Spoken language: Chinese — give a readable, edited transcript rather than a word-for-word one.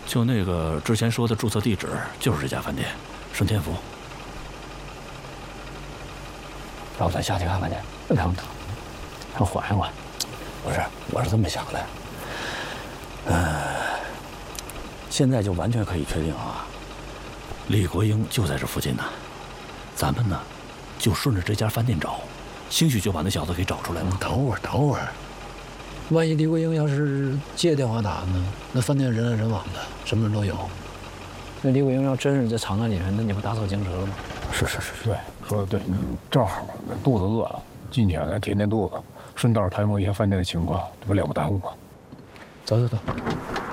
就那个之前说的注册地址，就是这家饭店，顺天福。 要不咱下去看看去？让缓一缓。 不是，我是这么想的。现在就完全可以确定啊，李国英就在这附近呢。咱们呢，就顺着这家饭店找，兴许就把那小子给找出来了。 等会儿，万一李国英要是接电话打呢？那饭店人来人往的，什么人都有。 那李国英要真是在场案里面，那你不打草惊蛇了吗？ 是，对，说的对，正好肚子饿了，进去来填填肚子，顺道探摸一下饭店的情况，这不了不耽误吗？ 走。